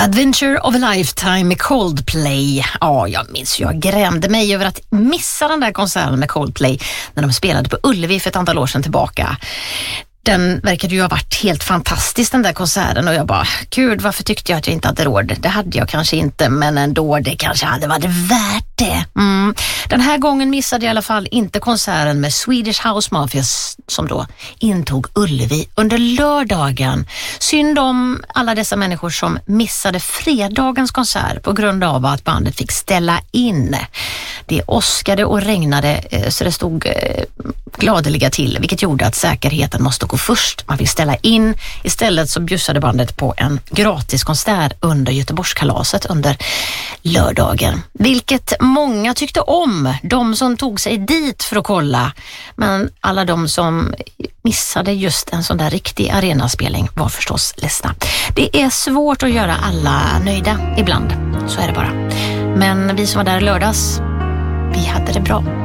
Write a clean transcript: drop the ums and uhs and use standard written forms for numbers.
Adventure of a Lifetime med Coldplay. Ja, jag minns, jag grämde mig över att missa den där konserten med Coldplay när de spelade på Ullevi för ett antal år sedan tillbaka. Den verkade ju ha varit helt fantastisk, den där konserten, och jag bara, gud, varför tyckte jag att jag inte hade råd? Det hade jag kanske inte, men ändå, det kanske hade varit värt det. Den här gången missade jag i alla fall inte konserten med Swedish House Mafia som då intog Ullevi under lördagen. Synd om alla dessa människor som missade fredagens konsert på grund av att bandet fick ställa in. Det åskade och regnade så det stod gladeliga till, vilket gjorde att säkerheten måste gå först. Man fick ställa in. Istället så bjussade bandet på en gratis konsert under Göteborgskalaset under lördagen. Vilket många tyckte om. De som tog sig dit för att kolla. Men alla de som missade just en sån där riktig arenaspelning var förstås ledsna. Det är svårt att göra alla nöjda ibland. Så är det bara. Men vi som var där lördags, vi hade det bra.